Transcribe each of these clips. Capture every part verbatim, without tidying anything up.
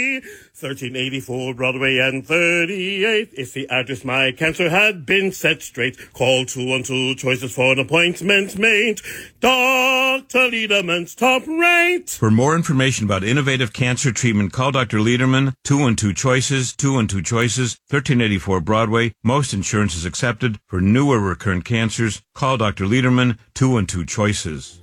thirteen eighty-four Broadway and thirty-eighth is the address my cancer had been set straight. Call two one two choices for an appointment made. Doctor Lederman's top rate. For more information about innovative cancer treatment, call Doctor Lederman, two one two choices, two one two choices, thirteen eighty-four Broadway. Most insurance is accepted. For newer recurrent cancers, call Doctor Lederman, two one two choices.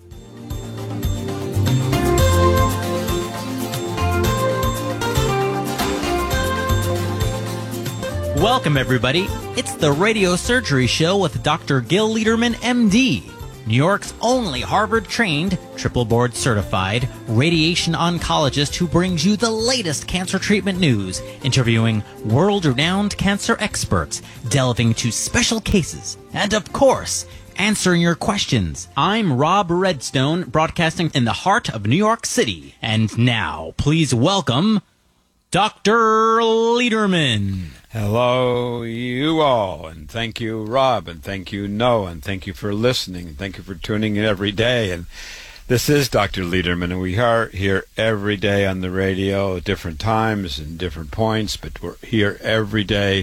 Welcome, everybody. It's the Radio Surgery Show with Doctor Gil Lederman, M D, New York's only Harvard-trained, triple-board certified radiation oncologist who brings you the latest cancer treatment news, interviewing world-renowned cancer experts, delving into special cases, and, of course, answering your questions. I'm Rob Redstone, broadcasting in the heart of New York City. And now, please welcome Doctor Lederman. Hello, you all, and thank you, Rob, and thank you, Noah, and thank you for listening, and thank you for tuning in every day. And this is Doctor Lederman, and we are here every day on the radio at different times and different points, but we're here every day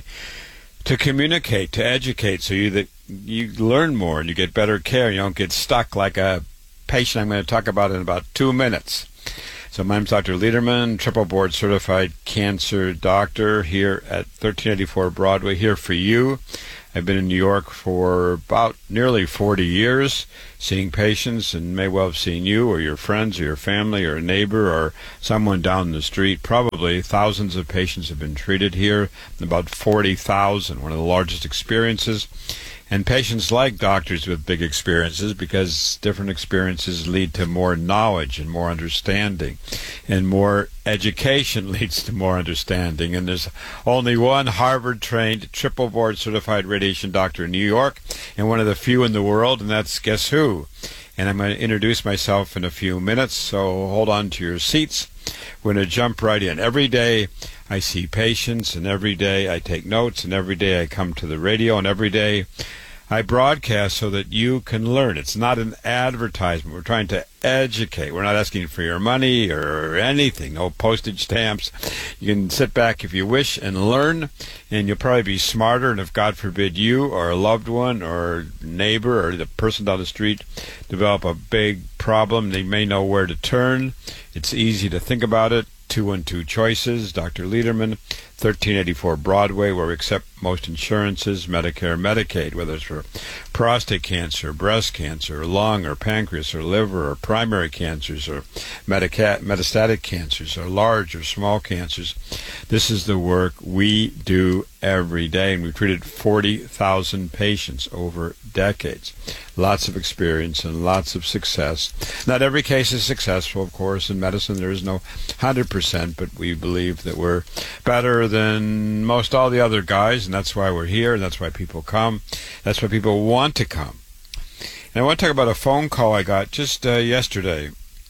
to communicate, to educate, so you that you learn more and you get better care. You don't get stuck like a patient I'm going to talk about in about two minutes. So my name's Doctor Lederman, triple board certified cancer doctor here at thirteen eighty-four Broadway, here for you. I've been in New York for about nearly forty years, seeing patients, and may well have seen you or your friends or your family or a neighbor or someone down the street. Probably thousands of patients have been treated here, about forty thousand, one of the largest experiences. And patients like doctors with big experiences because different experiences lead to more knowledge and more understanding. And more education leads to more understanding. And there's only one Harvard-trained, triple-board certified radiation doctor in New York, and one of the few in the world, and that's guess who? And I'm going to introduce myself in a few minutes, so hold on to your seats. We're going to jump right in. Every day I see patients, and every day I take notes, and every day I come to the radio, and every day I broadcast so that you can learn. It's not an advertisement. We're trying to educate. We're not asking for your money or anything, no postage stamps. You can sit back if you wish and learn, and you'll probably be smarter. And if, God forbid, you or a loved one or neighbor or the person down the street develop a big problem, they may know where to turn. It's easy to think about it. two one two choices, Doctor Lederman, thirteen eighty-four Broadway, where we accept most insurances, Medicare, Medicaid, whether it's for prostate cancer, breast cancer, lung or pancreas or liver or primary cancers or medica- metastatic cancers or large or small cancers. This is the work we do every day, and we've treated forty thousand patients over decades. Lots of experience and lots of success. Not every case is successful, of course. In medicine, there is no one hundred percent, but we believe that we're better than most all the other guys, and that's why we're here, and that's why people come. That's why people want to come. And I want to talk about a phone call I got just uh, yesterday.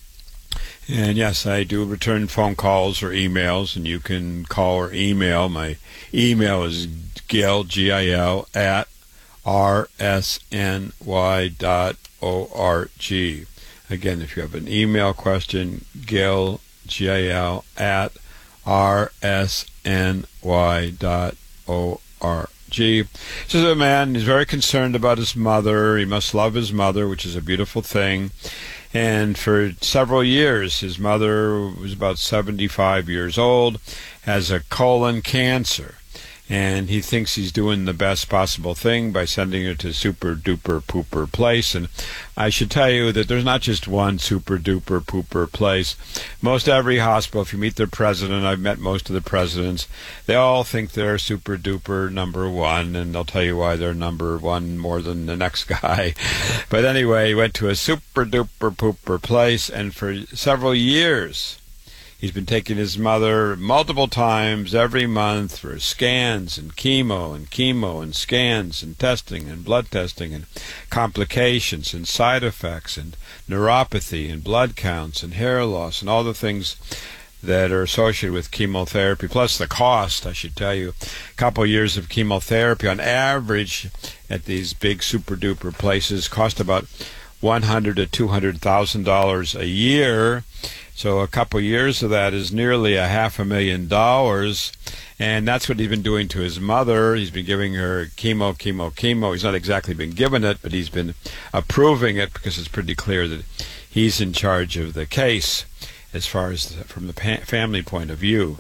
And yes, I do return phone calls or emails, and you can call or email. My email is Gil, G I L, at r s n y dot org. Again, if you have an email question, Gil, G I L, at r s n y dot org. This is a man, he's very concerned about his mother. He must love his mother, which is a beautiful thing. And for several years, his mother was about seventy-five years old, has a colon cancer. And he thinks he's doing the best possible thing by sending her to super duper pooper place. And I should tell you that there's not just one super duper pooper place. Most every hospital, if you meet their president, I've met most of the presidents, they all think they're super duper number one, and they'll tell you why they're number one more than the next guy. But anyway, he went to a super duper pooper place, and for several years he's been taking his mother multiple times every month for scans and chemo and chemo and scans and testing and blood testing and complications and side effects and neuropathy and blood counts and hair loss and all the things that are associated with chemotherapy, plus the cost. I should tell you, a couple of years of chemotherapy on average at these big super duper places cost about one hundred to two hundred thousand dollars a year. So a couple years of that is nearly a half a million dollars. And that's what he's been doing to his mother. He's been giving her chemo, chemo, chemo. He's not exactly been given it, but he's been approving it because it's pretty clear that he's in charge of the case as far as the, from the pa- family point of view.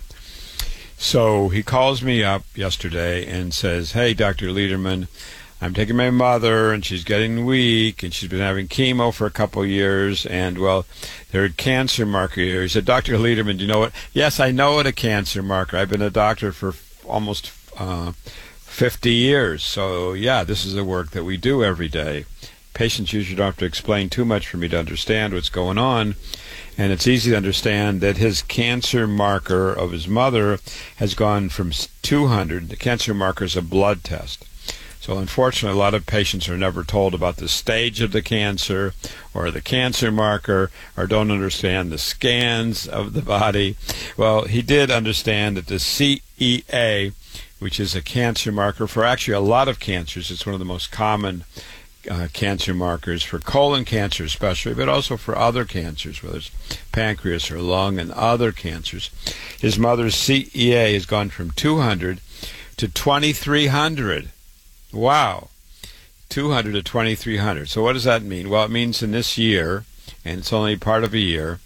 So he calls me up yesterday and says, hey, Doctor Lederman, I'm taking my mother, and she's getting weak, and she's been having chemo for a couple of years, and, well, there are cancer marker here. He said, Doctor Lederman, do you know what? Yes, I know what a cancer marker. I've been a doctor for almost uh, fifty years. So, yeah, this is the work that we do every day. Patients usually don't have to explain too much for me to understand what's going on, and it's easy to understand that his cancer marker of his mother has gone from two hundred. The cancer marker is a blood test. So unfortunately, a lot of patients are never told about the stage of the cancer or the cancer marker, or don't understand the scans of the body. Well, he did understand that the C E A, which is a cancer marker for actually a lot of cancers, it's one of the most common uh, cancer markers for colon cancer especially, but also for other cancers, whether it's pancreas or lung and other cancers. His mother's C E A has gone from two hundred to twenty-three hundred. Wow, two hundred to twenty-three hundred. So what does that mean? Well, it means in this year, and it's only part of a year,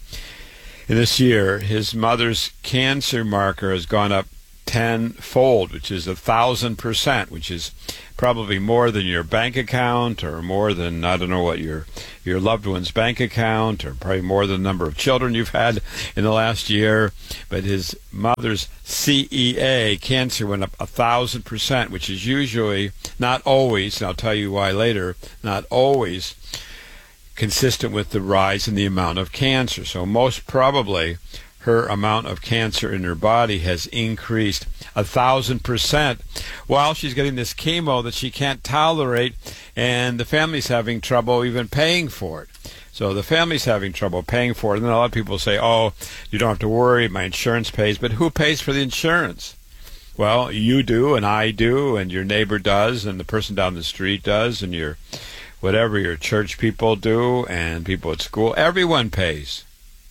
in this year, his mother's cancer marker has gone up tenfold, which is a thousand percent, which is probably more than your bank account, or more than, I don't know what, your your loved one's bank account, or probably more than the number of children you've had in the last year. But his mother's C E A, cancer, went up a thousand percent, which is usually, not always, and I'll tell you why later, not always consistent with the rise in the amount of cancer. So most probably her amount of cancer in her body has increased a thousand percent while she's getting this chemo that she can't tolerate, and the family's having trouble even paying for it. So the family's having trouble paying for it, and then a lot of people say, oh, you don't have to worry, my insurance pays. But who pays for the insurance? Well, you do, and I do, and your neighbor does, and the person down the street does, and your whatever your church people do, and people at school. Everyone pays.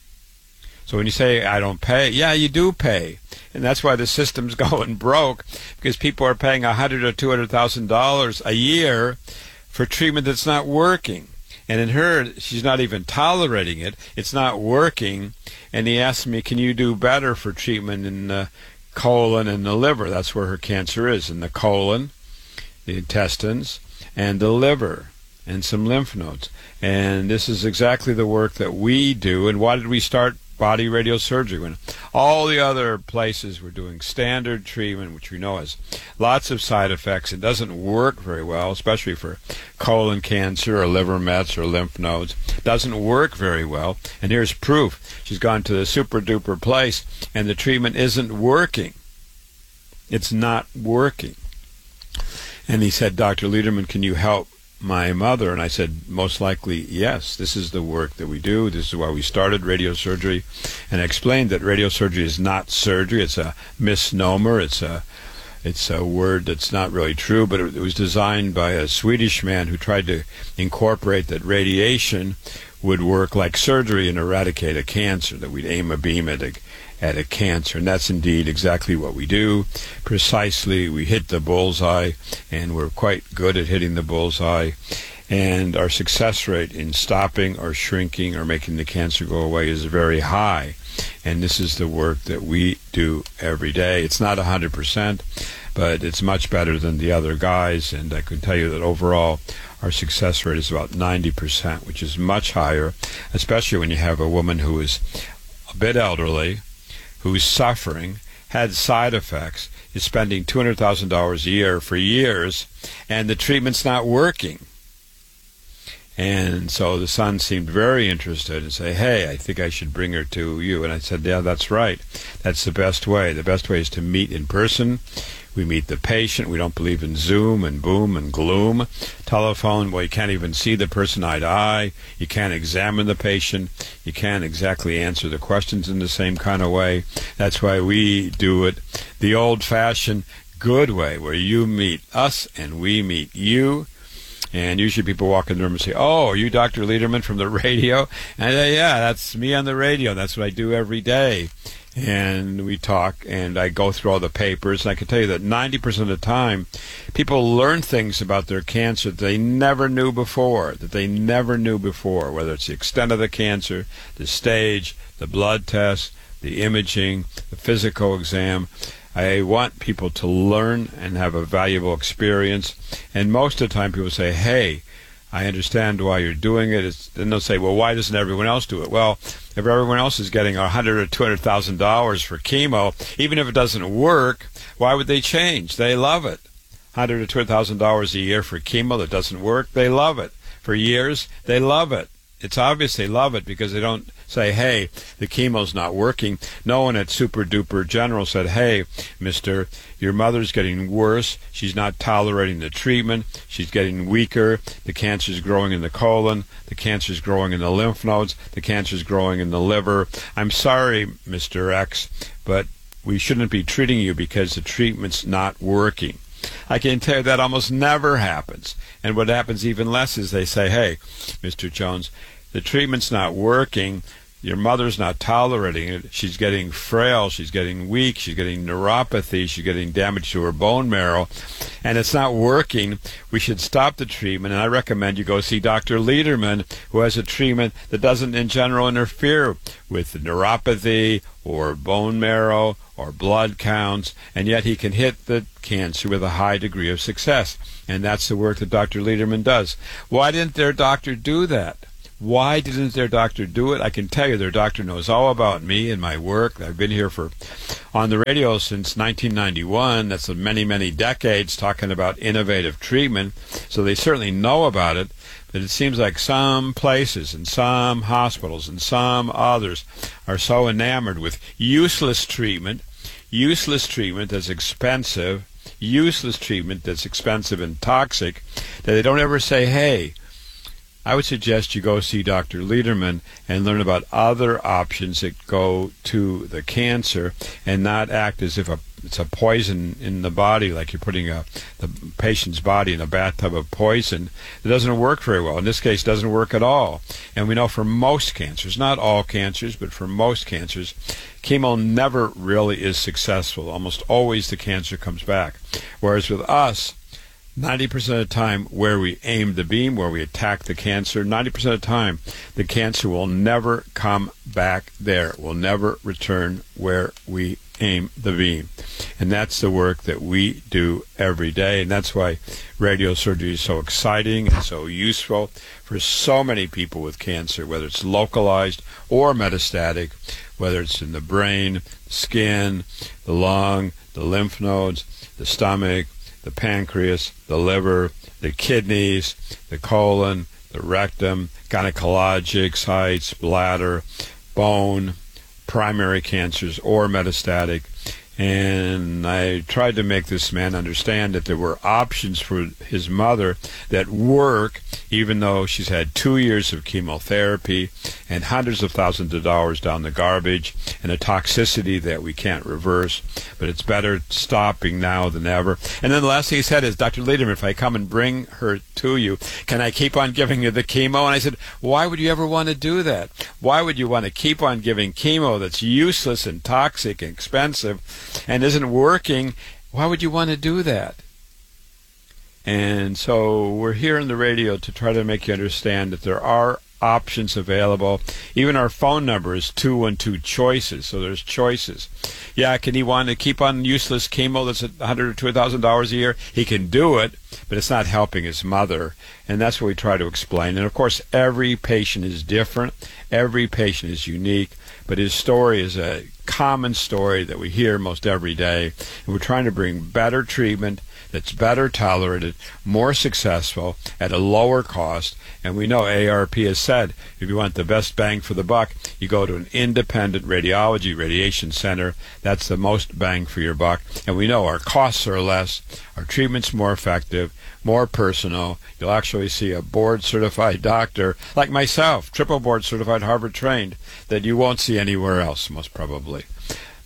So when you say, I don't pay, yeah, you do pay. And that's why the system's going broke, because people are paying one hundred thousand dollars or two hundred thousand dollars a year for treatment that's not working. And in her, she's not even tolerating it. It's not working. And he asked me, can you do better for treatment in the colon and the liver? That's where her cancer is, in the colon, the intestines, and the liver, and some lymph nodes. And this is exactly the work that we do. And why did we start body radiosurgery when all the other places were doing standard treatment, which we know has lots of side effects and doesn't work very well, especially for colon cancer or liver mets or lymph nodes? Doesn't work very well. And here's proof. She's gone to the super duper place and the treatment isn't working. It's not working. And he said, Doctor Lederman, can you help my mother? And I said, most likely, yes. This is the work that we do. This is why we started radiosurgery. And I explained that radiosurgery is not surgery. It's a misnomer. It's a it's a word that's not really true, but it was designed by a Swedish man who tried to incorporate that radiation would work like surgery and eradicate a cancer, that we'd aim a beam at a at a cancer. And that's indeed exactly what we do. Precisely, we hit the bullseye, and we're quite good at hitting the bullseye. And our success rate in stopping or shrinking or making the cancer go away is very high. And this is the work that we do every day. It's not one hundred percent, but it's much better than the other guys. And I can tell you that overall, our success rate is about ninety percent, which is much higher, especially when you have a woman who is a bit elderly, who's suffering, had side effects, is spending two hundred thousand dollars a year for years, and the treatment's not working. And so the son seemed very interested and say, hey, I think I should bring her to you. And I said, yeah, that's right. That's the best way. The best way is to meet in person. We meet the patient. We don't believe in Zoom and boom and gloom. Telephone, well, you can't even see the person eye to eye. You can't examine the patient. You can't exactly answer the questions in the same kind of way. That's why we do it the old-fashioned good way, where you meet us and we meet you. And usually people walk in the room and say, "Oh, are you Doctor Lederman from the radio?" And I say, "Yeah, that's me on the radio. That's what I do every day." And we talk, and I go through all the papers, and I can tell you that ninety percent of the time, people learn things about their cancer that they never knew before, that they never knew before, whether it's the extent of the cancer, the stage, the blood test, the imaging, the physical exam. I want people to learn and have a valuable experience. And most of the time people say, "Hey, I understand why you're doing it." It's, then they'll say, "Well, why doesn't everyone else do it?" Well, if everyone else is getting a hundred or two hundred thousand dollars for chemo, even if it doesn't work, why would they change? They love it. Hundred or two hundred thousand dollars a year for chemo that doesn't work, they love it. For years, they love it. It's obvious they love it because they don't say, "Hey, the chemo's not working." No one at Super Duper General said, "Hey, mister, your mother's getting worse. She's not tolerating the treatment. She's getting weaker. The cancer's growing in the colon. The cancer's growing in the lymph nodes. The cancer's growing in the liver. I'm sorry, Mister X, but we shouldn't be treating you because the treatment's not working." I can tell you that almost never happens. And what happens even less is they say, "Hey, Mister Jones, the treatment's not working. Your mother's not tolerating it. She's getting frail. She's getting weak. She's getting neuropathy. She's getting damage to her bone marrow. And it's not working. We should stop the treatment. And I recommend you go see Doctor Lederman, who has a treatment that doesn't in general interfere with the neuropathy or bone marrow or blood counts. And yet he can hit the cancer with a high degree of success. And that's the work that Doctor Lederman does. Why didn't their doctor do that? Why didn't their doctor do it? I can tell you their doctor knows all about me and my work. I've been here for on the radio since nineteen ninety-one. That's many, many decades talking about innovative treatment. So they certainly know about it. But it seems like some places and some hospitals and some others are so enamored with useless treatment, useless treatment that's expensive, useless treatment that's expensive and toxic, that they don't ever say, "Hey, I would suggest you go see Doctor Lederman and learn about other options that go to the cancer and not act as if a, it's a poison in the body, like you're putting a, the patient's body in a bathtub of poison. It doesn't work very well. In this case, it doesn't work at all. And we know for most cancers, not all cancers, but for most cancers, chemo never really is successful. Almost always the cancer comes back. Whereas with us, ninety percent of the time where we aim the beam, where we attack the cancer, ninety percent of the time the cancer will never come back there, will never return where we aim the beam. And that's the work that we do every day. And that's why radiosurgery is so exciting and so useful for so many people with cancer, whether it's localized or metastatic, whether it's in the brain, the skin, the lung, the lymph nodes, the stomach, the pancreas, the liver, the kidneys, the colon, the rectum, gynecologic sites, bladder, bone, primary cancers or metastatic. And I tried to make this man understand that there were options for his mother that work, even though she's had two years of chemotherapy and hundreds of thousands of dollars down the garbage and a toxicity that we can't reverse. But it's better stopping now than ever. And then the last thing he said is, "Doctor Lederman, if I come and bring her to you, can I keep on giving her the chemo?" And I said, "Why would you ever want to do that? Why would you want to keep on giving chemo that's useless and toxic and expensive and isn't working? Why would you want to do that?" And so we're here on the radio to try to make you understand that there are options available. Even our phone number is two one two choices, so there's choices. Yeah, can he want to keep on useless chemo that's one hundred or two thousand dollars a year? He can do it, but it's not helping his mother. And that's what we try to explain. And of course, every patient is different. Every patient is unique. But his story is a common story that we hear most every day. And we're trying to bring better treatment that's better tolerated, more successful, at a lower cost. And we know A A R P has said, if you want the best bang for the buck, you go to an independent radiology radiation center. That's the most bang for your buck. And we know our costs are less, our treatment's more effective, more personal. You'll actually see a board-certified doctor, like myself, triple board-certified, Harvard-trained, that you won't see anywhere else, most probably.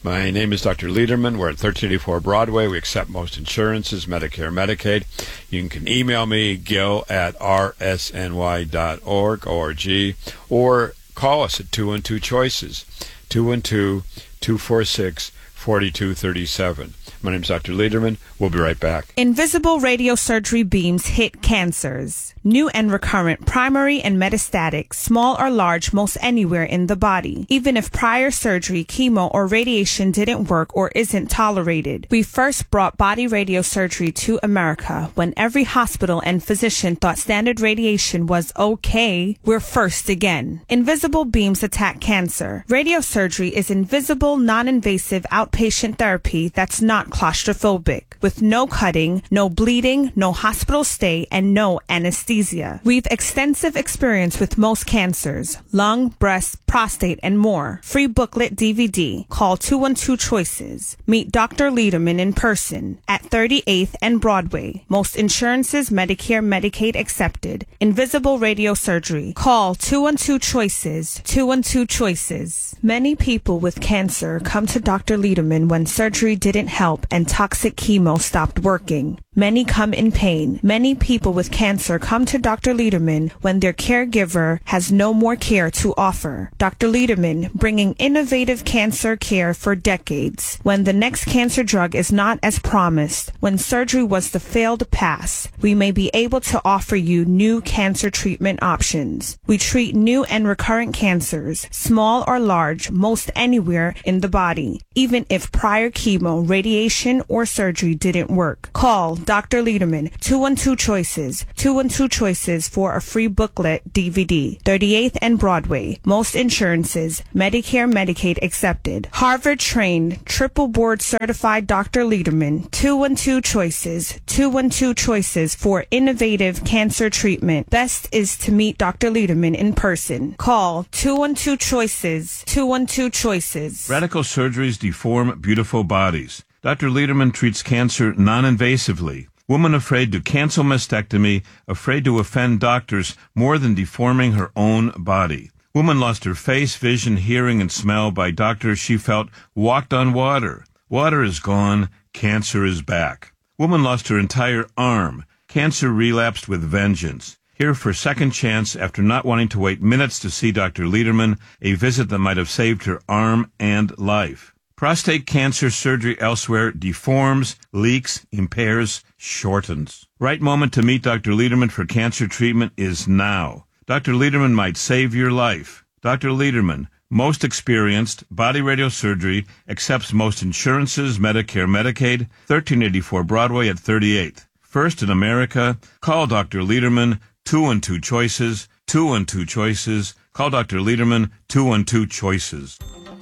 My name is Doctor Lederman. We're at thirteen eighty-four Broadway. We accept most insurances, Medicare, Medicaid. You can email me, Gil at r s n y dot org, O R G, or call us at two one two choices, two one two, two four six, four two three seven. My name is Doctor Lederman. We'll be right back. Invisible radiosurgery beams hit cancers. New and recurrent, primary and metastatic, small or large, most anywhere in the body. Even if prior surgery, chemo, or radiation didn't work or isn't tolerated. We first brought body radiosurgery to America when every hospital and physician thought standard radiation was okay. We're first again. Invisible beams attack cancer. Radiosurgery is invisible, non-invasive outpatient therapy that's not claustrophobic, with no cutting, no bleeding, no hospital stay, and no anesthesia. We've extensive experience with most cancers, lung, breast, prostate, and more. Free booklet D V D. Call two one two choices. Meet Doctor Lederman in person at thirty-eighth and Broadway. Most insurances, Medicare, Medicaid accepted. Invisible radiosurgery. Call two one two choices. two one two choices. Many people with cancer come to Doctor Lederman when surgery didn't help and toxic chemo stopped working. Many come in pain. Many people with cancer come to Doctor Lederman when their caregiver has no more care to offer. Doctor Lederman, bringing innovative cancer care for decades. When the next cancer drug is not as promised, when surgery was the failed pass, we may be able to offer you new cancer treatment options. We treat new and recurrent cancers, small or large, most anywhere in the body, even if prior chemo, radiation, or surgery didn't work. Call Doctor Lederman, two one two choices, two one two choices for a free booklet D V D. thirty-eighth and Broadway. Most insurances, Medicare, Medicaid accepted. Harvard trained, triple board certified Doctor Lederman, two one two choices, two one two choices for innovative cancer treatment. Best is to meet Doctor Lederman in person. Call two one two choices, two one two choices. Radical surgeries deform beautiful bodies. Doctor Lederman treats cancer non-invasively. Woman afraid to cancel mastectomy, afraid to offend doctors more than deforming her own body. Woman lost her face, vision, hearing, and smell by doctors she felt walked on water. Water is gone. Cancer is back. Woman lost her entire arm. Cancer relapsed with vengeance. Here for second chance after not wanting to wait minutes to see Doctor Lederman, a visit that might have saved her arm and life. Prostate cancer surgery elsewhere deforms, leaks, impairs, shortens. Right moment to meet Doctor Lederman for cancer treatment is now. Doctor Lederman might save your life. Doctor Lederman, most experienced, body radiosurgery, accepts most insurances, Medicare, Medicaid, thirteen eighty-four Broadway at thirty-eighth. First in America, call Doctor Lederman, two one two choices, two one two choices. Call Doctor Lederman, two one two choices.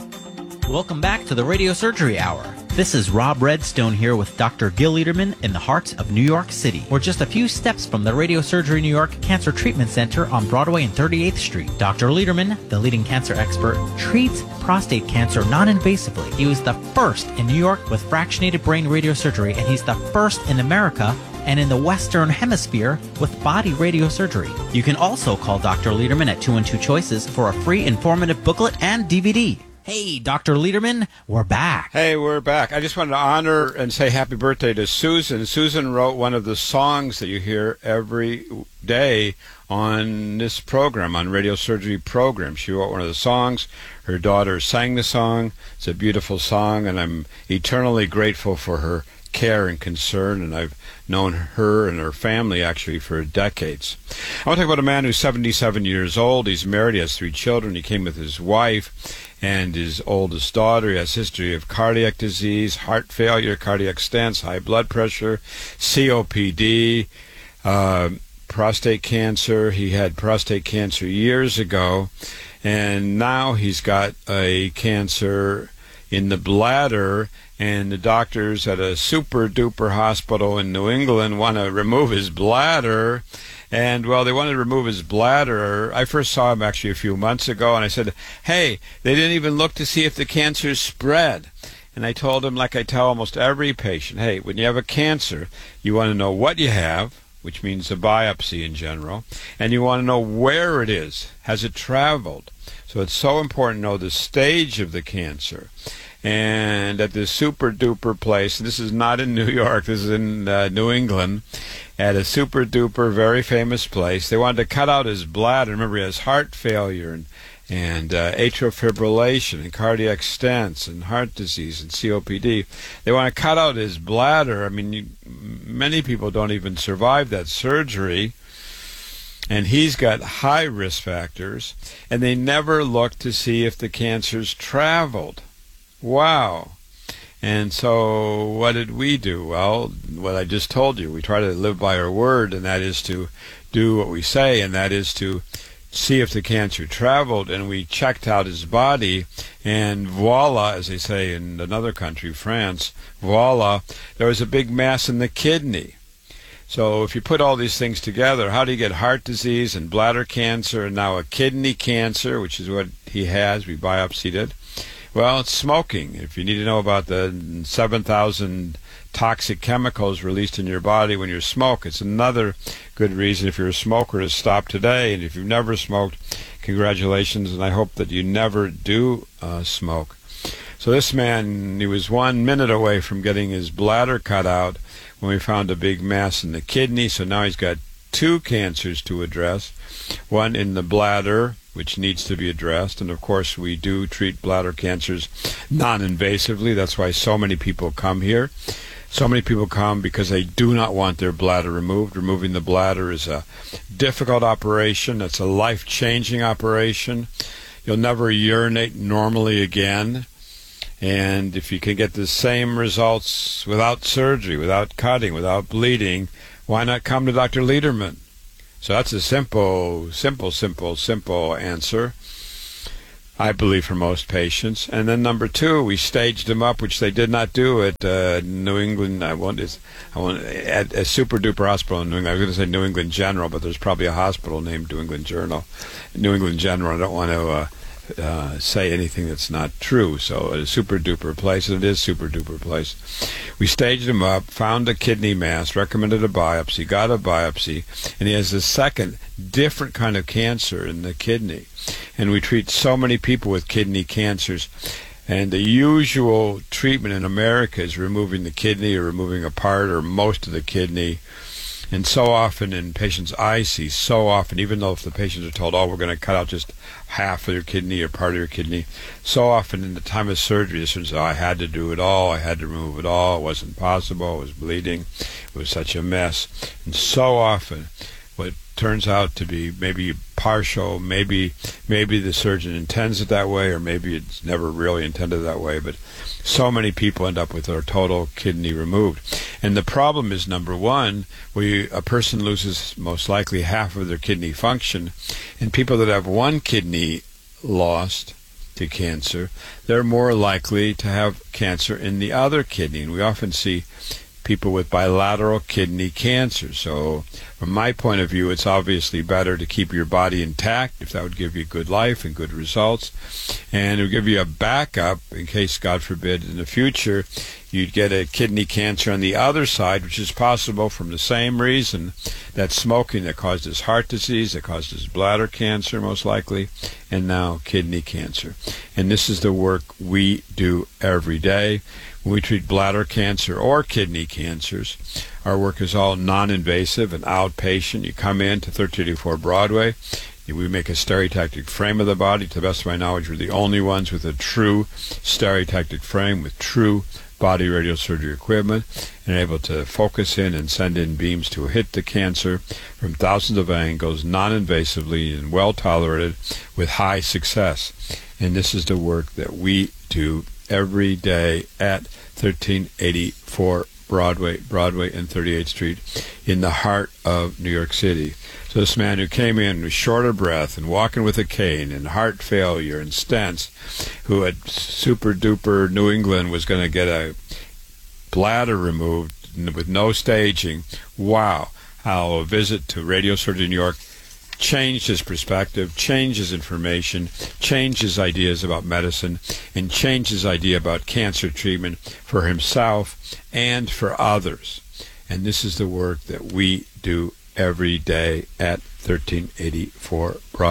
Welcome back to the Radio Surgery Hour. This is Rob Redstone here with Doctor Gil Lederman in the heart of New York City. We're just a few steps from the Radio Surgery New York Cancer Treatment Center on Broadway and thirty-eighth Street. Doctor Lederman, the leading cancer expert, treats prostate cancer non-invasively. He was the first in New York with fractionated brain radiosurgery, and he's the first in America and in the Western Hemisphere with body radiosurgery. You can also call Doctor Lederman at two one two choices for a free informative booklet and D V D. Hey, Doctor Lederman, we're back. Hey, we're back. I just wanted to honor and say happy birthday to Susan. Susan wrote one of the songs that you hear every day on this program, on Radio Surgery program. She wrote one of the songs. Her daughter sang the song. It's a beautiful song, and I'm eternally grateful for her care and concern, and I've known her and her family actually for decades. I want to talk about a man who's seventy-seven years old. He's married, he has three children. He came with his wife and his oldest daughter. He has a history of cardiac disease, heart failure, cardiac stents, high blood pressure, C O P D, uh, prostate cancer. He had prostate cancer years ago, and now he's got a cancer in the bladder, and the doctors at a super-duper hospital in New England want to remove his bladder. And, well, they wanted to remove his bladder. I first saw him actually a few months ago, and I said, hey, they didn't even look to see if the cancer spread. And I told him, like I tell almost every patient, hey, when you have a cancer, you want to know what you have, which means a biopsy in general, and you want to know where it is. Has it traveled? So it's so important to know the stage of the cancer. and at this super duper place, this is not in New York, this is in uh, New England, at a super duper very famous place. They wanted to cut out his bladder. Remember, he has heart failure and and uh, atrial fibrillation and cardiac stents and heart disease and C O P D. They want to cut out his bladder. I mean, you, many people don't even survive that surgery. And he's got high risk factors, and they never looked to see if the cancers traveled. Wow. And so what did we do? Well, what I just told you, we try to live by our word, and that is to do what we say, and that is to see if the cancer traveled. And we checked out his body, and voila, as they say in another country, France, voila, there was a big mass in the kidney. So if you put all these things together, how do you get heart disease and bladder cancer and now a kidney cancer, which is what he has? We biopsied it. Well, it's smoking. If you need to know about the seven thousand toxic chemicals released in your body when you smoke, it's another good reason if you're a smoker to stop today. And if you've never smoked, congratulations, and I hope that you never do uh, smoke. So this man, he was one minute away from getting his bladder cut out when we found a big mass in the kidney. So now he's got two cancers to address, one in the bladder, which needs to be addressed. And of course, we do treat bladder cancers non-invasively. That's why so many people come here. So many people come because they do not want their bladder removed. Removing the bladder is a difficult operation. It's a life-changing operation. You'll never urinate normally again. And if you can get the same results without surgery, without cutting, without bleeding, why not come to Doctor Lederman? So that's a simple, simple, simple, simple answer, I believe, for most patients. And then number two, we staged them up, which they did not do at uh, New England. I want, I want at a super duper hospital in New England. I was going to say New England General, but there's probably a hospital named New England Journal, New England General. I don't want to Uh, Uh, say anything that's not true. So a super duper place, and it is super duper place. We staged him up, found a kidney mass, recommended a biopsy, got a biopsy, and he has a second different kind of cancer in the kidney. And we treat so many people with kidney cancers, and the usual treatment in America is removing the kidney or removing a part or most of the kidney. And so often in patients I see, so often, even though if the patients are told, oh, we're going to cut out just half of your kidney or part of your kidney, so often in the time of surgery, the surgeon says, oh, I had to do it all, I had to remove it all, it wasn't possible, it was bleeding, it was such a mess. And so often, what turns out to be maybe partial, maybe maybe the surgeon intends it that way, or maybe it's never really intended that way, but so many people end up with their total kidney removed. And the problem is, number one, we, a person loses most likely half of their kidney function, and people that have one kidney lost to cancer, they're more likely to have cancer in the other kidney. And we often see people with bilateral kidney cancer. So from my point of view, it's obviously better to keep your body intact, if that would give you good life and good results. And it would give you a backup in case, God forbid, in the future, you'd get a kidney cancer on the other side, which is possible from the same reason, that smoking that caused his heart disease, that caused his bladder cancer most likely, and now kidney cancer. And this is the work we do every day. When we treat bladder cancer or kidney cancers, our work is all non-invasive and outpatient. You come in to thirteen eighty-four Broadway. We make a stereotactic frame of the body. To the best of my knowledge, we're the only ones with a true stereotactic frame with true body radiosurgery equipment, and able to focus in and send in beams to hit the cancer from thousands of angles, non-invasively and well tolerated with high success. And this is the work that we do every day at thirteen eighty-four Broadway, Broadway and thirty-eighth Street in the heart of New York City. So this man who came in was short of breath and walking with a cane and heart failure and stents, who at super duper New England was going to get a bladder removed with no staging. Wow, how a visit to Radiosurgery New York changed his perspective, changed his information, changed his ideas about medicine, and changed his idea about cancer treatment for himself and for others. And this is the work that we do every day at thirteen eighty-four Broadway.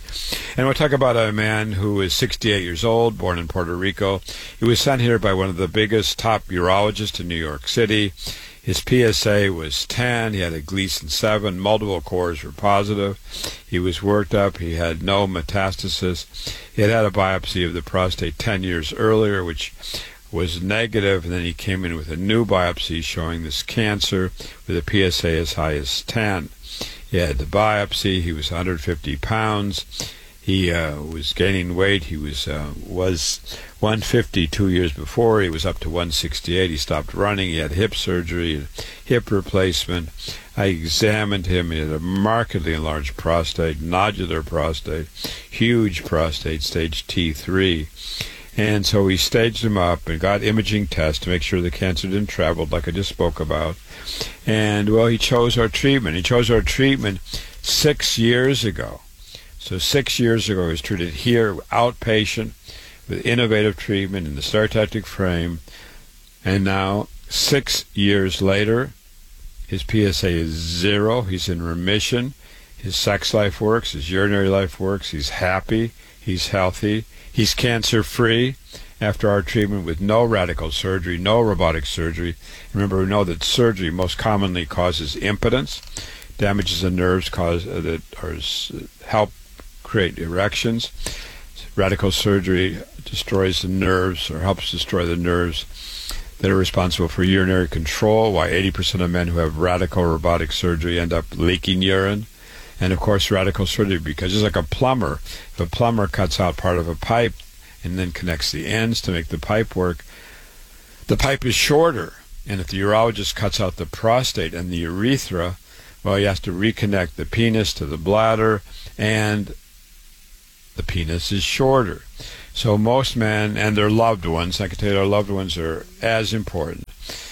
And we'll talk about a man who is sixty-eight years old, born in Puerto Rico. He was sent here by one of the biggest top urologists in New York City. His P S A was ten. He had a Gleason seven. Multiple cores were positive. He was worked up. He had no metastasis. He had had a biopsy of the prostate ten years earlier, which was negative, and then he came in with a new biopsy showing this cancer with a P S A as high as ten. He had the biopsy. He was one hundred fifty pounds. He uh, was gaining weight. He was uh, was one fifty two years before. He was up to one sixty-eight. He stopped running. He had hip surgery, hip replacement. I examined him. He had a markedly enlarged prostate, nodular prostate, huge prostate, stage T three. And so we staged him up and got imaging tests to make sure the cancer didn't travel, like I just spoke about. And, well, he chose our treatment. He chose our treatment six years ago. So six years ago, he was treated here, outpatient, with innovative treatment in the Stereotactic frame. And now, six years later, his P S A is zero. He's in remission. His sex life works. His urinary life works. He's happy. He's healthy. He's cancer-free after our treatment with no radical surgery, no robotic surgery. Remember, we know that surgery most commonly causes impotence, damages the nerves, cause uh, that or help create erections. Radical surgery destroys the nerves or helps destroy the nerves that are responsible for urinary control, why eighty percent of men who have radical robotic surgery end up leaking urine. And, of course, radical surgery, because it's like a plumber. If a plumber cuts out part of a pipe and then connects the ends to make the pipe work, the pipe is shorter. And if the urologist cuts out the prostate and the urethra, well, he has to reconnect the penis to the bladder, and the penis is shorter. So most men and their loved ones, I can tell you their loved ones are as important,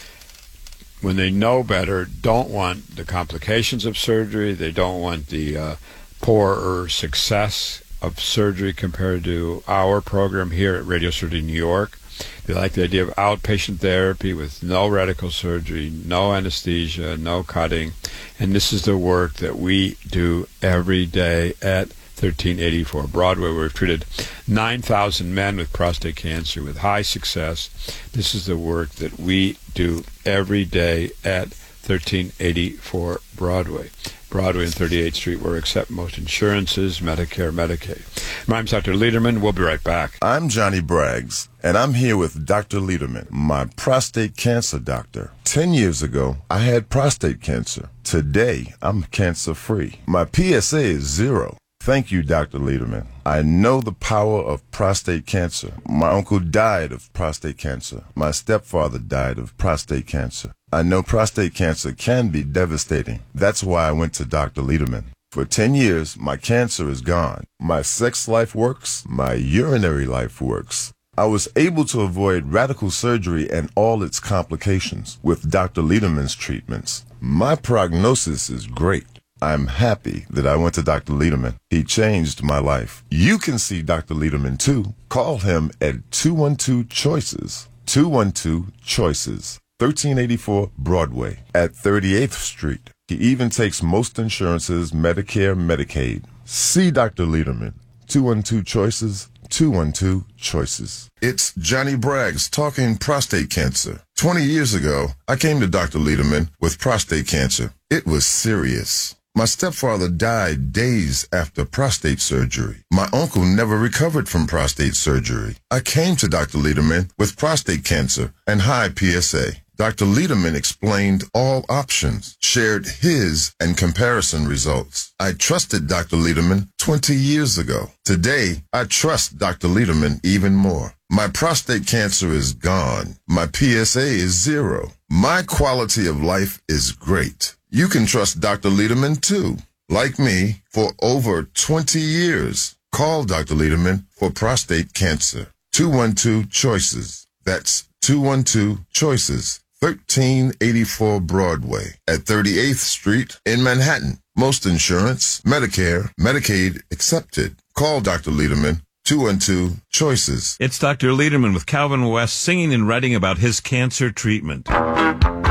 when they know better, don't want the complications of surgery. They don't want the uh, poorer success of surgery compared to our program here at Radio Surgery New York. They like the idea of outpatient therapy with no radical surgery, no anesthesia, no cutting. And this is the work that we do every day at thirteen eighty-four Broadway. We've treated nine thousand men with prostate cancer with high success. This is the work that we do every day at thirteen eighty-four Broadway. Broadway and thirty-eighth Street, where we accept most insurances, Medicare, Medicaid. My name's Doctor Lederman. We'll be right back. I'm Johnny Braggs, and I'm here with Doctor Lederman, my prostate cancer doctor. Ten years ago, I had prostate cancer. Today, I'm cancer-free. My P S A is zero. Thank you, Doctor Lederman. I know the power of prostate cancer. My uncle died of prostate cancer. My stepfather died of prostate cancer. I know prostate cancer can be devastating. That's why I went to Doctor Lederman. For ten years, my cancer is gone. My sex life works. My urinary life works. I was able to avoid radical surgery and all its complications with Doctor Lederman's treatments. My prognosis is great. I'm happy that I went to Doctor Lederman. He changed my life. You can see Doctor Lederman too. Call him at two one two choices. two one two choices. thirteen eighty-four Broadway at thirty-eighth Street. He even takes most insurances, Medicare, Medicaid. See Doctor Lederman. two one two choices. two one two choices. It's Johnny Braggs talking prostate cancer. twenty years ago, I came to Doctor Lederman with prostate cancer. It was serious. My stepfather died days after prostate surgery. My uncle never recovered from prostate surgery. I came to Doctor Lederman with prostate cancer and high P S A. Doctor Lederman explained all options, shared his and comparison results. I trusted Doctor Lederman twenty years ago. Today, I trust Doctor Lederman even more. My prostate cancer is gone. My P S A is zero. My quality of life is great. You can trust Doctor Lederman too. Like me, for over twenty years. Call Doctor Lederman for prostate cancer. two one two choices. That's two one two choices. thirteen eighty-four Broadway at thirty-eighth Street in Manhattan. Most insurance, Medicare, Medicaid accepted. Call Doctor Lederman. two one two choices. It's Doctor Lederman with Calvin West singing and writing about his cancer treatment.